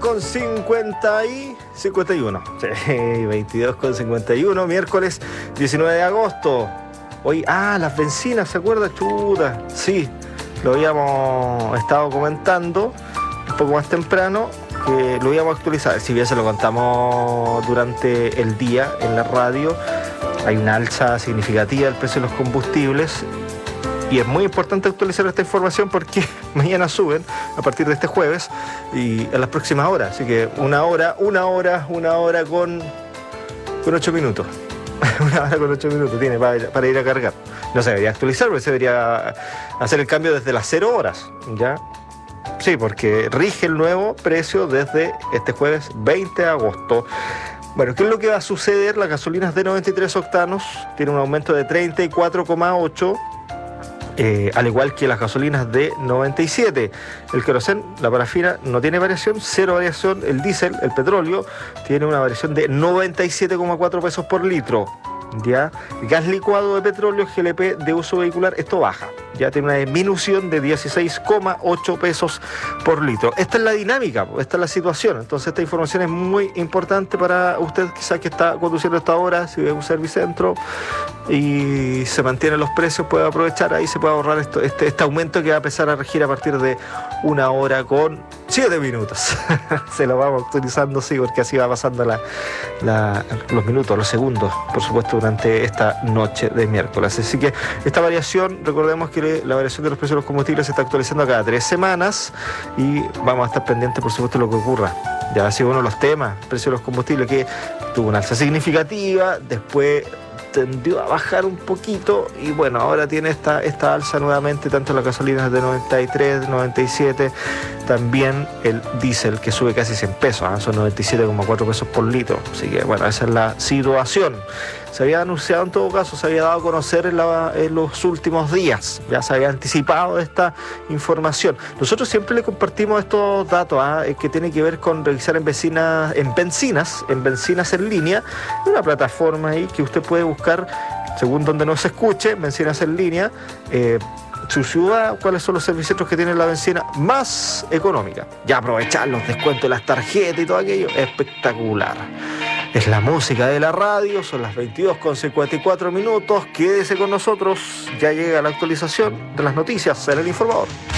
22:51. Sí, 22:51, miércoles 19 de agosto. Hoy, las bencinas, ¿se acuerda? Chuta, sí, lo habíamos estado comentando un poco más temprano, que lo íbamos a actualizar. Si bien se lo contamos durante el día en la radio, hay una alza significativa del precio de los combustibles. Y es muy importante actualizar esta información porque mañana suben a partir de este jueves y en las próximas horas. Así que una hora con 8 minutos. Una hora con 8 minutos tiene para ir a cargar. No se debería actualizar, pero se debería hacer el cambio desde las 0 horas, ¿ya? Sí, porque rige el nuevo precio desde este jueves 20 de agosto. Bueno, ¿qué es lo que va a suceder? Las gasolinas de 93 octanos tienen un aumento de 34,8%. Al igual que las gasolinas de 97. El querosén, la parafina, no tiene variación, cero variación. El diésel, el petróleo, tiene una variación de 97,4 pesos por litro. ¿Ya? Gas licuado de petróleo, GLP de uso vehicular, esto baja. Ya tiene una disminución de 16,8 pesos por litro. Esta es la dinámica, esta es la situación. Entonces esta información es muy importante para usted quizás que está conduciendo esta hora, si ve un servicentro y se mantienen los precios, puede aprovechar, ahí se puede ahorrar este aumento que va a empezar a regir a partir de 1 hora con 7 minutos. Se lo vamos actualizando, sí, porque así va pasando los minutos, los segundos, por supuesto, durante esta noche de miércoles. Así que esta variación, recordemos que la variación de los precios de los combustibles se está actualizando cada 3 semanas y vamos a estar pendientes, por supuesto, de lo que ocurra. Ya ha sido uno de los temas, el precio de los combustibles, que tuvo una alza significativa, después tendió a bajar un poquito y bueno, ahora tiene esta alza nuevamente, tanto las gasolinas de 93, 97, también el diésel que sube casi 100 pesos, son 97,4 pesos por litro, así que bueno, esa es la situación. Se había anunciado en todo caso, se había dado a conocer en los últimos días, ya se había anticipado esta información. Nosotros siempre le compartimos estos datos que tienen que ver con revisar en bencinas en línea, una plataforma ahí que usted puede buscar según donde nos escuche, bencinas en línea, su ciudad, cuáles son los servicios que tiene la bencina más económica. Ya aprovechar los descuentos de las tarjetas y todo aquello, espectacular. Es la música de la radio, son las 22:54. Quédese con nosotros, ya llega la actualización de las noticias en El Informador.